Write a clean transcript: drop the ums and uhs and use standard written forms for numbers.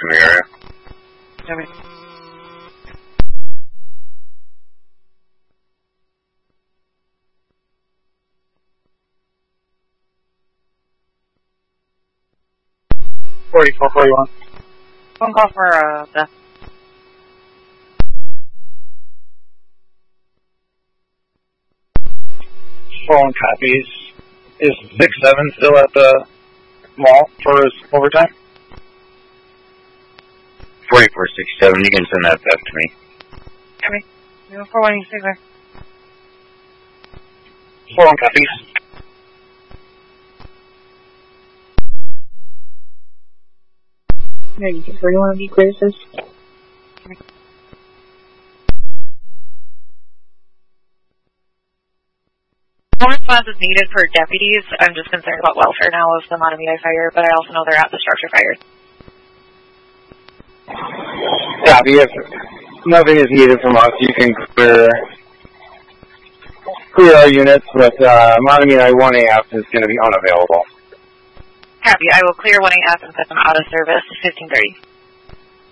in the area. Copy. Phone call for Beth. Phone copies. Is 6-7 still at the mall for his overtime? 4467, you can send that back to me. Copy. 4186 there. Phone copies. Yeah, you just really want to be clear, sis? No response is needed for deputies. I'm just concerned about welfare now of the Matamidi fire, but I also know they're at the structure fire. Copy. If nothing is needed from us, you can clear our units, but Matamidi 1AF is going to be unavailable. Copy. I will clear 1AF and set them out of service 1530.